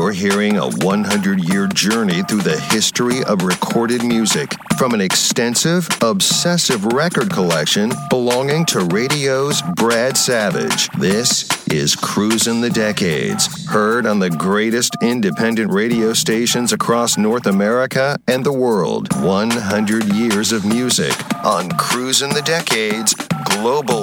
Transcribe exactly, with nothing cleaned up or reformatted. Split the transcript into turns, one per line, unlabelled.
You're hearing a one hundred year journey through the history of recorded music from an extensive, obsessive record collection belonging to radio's Brad Savage. This is Cruisin' the Decades, heard on the greatest independent radio stations across North America and the world. one hundred years of music on Cruisin' the Decades Global